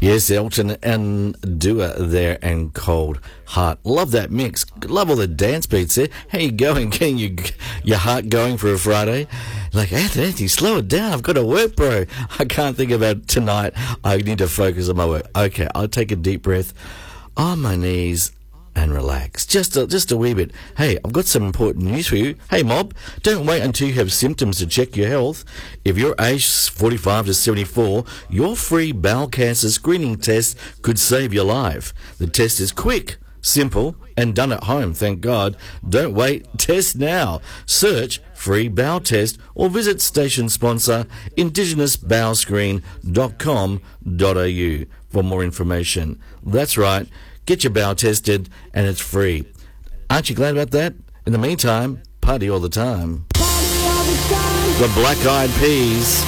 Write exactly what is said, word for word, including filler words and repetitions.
Yes, Elton and Dua there and Cold Heart. Love that mix. Love all the dance beats there. How you going? Getting your, your heart going for a Friday? Like, Anthony, Anthony, slow it down. I've got to work, bro. I can't think about tonight. I need to focus on my work. Okay, I'll take a deep breath on my knees and relax. Just a, just a wee bit. Hey, I've got some important news for you. Hey, mob, don't wait until you have symptoms to check your health. If you're aged forty-five to seventy-four, your free bowel cancer screening test could save your life. The test is quick, simple, and done at home, thank God. Don't wait. Test now. Search free bowel test or visit station sponsor indigenous bowel screen dot com dot a u for more information. That's right. Get your bowel tested, and it's free. Aren't you glad about that? In the meantime, party all the time. The Black Eyed Peas.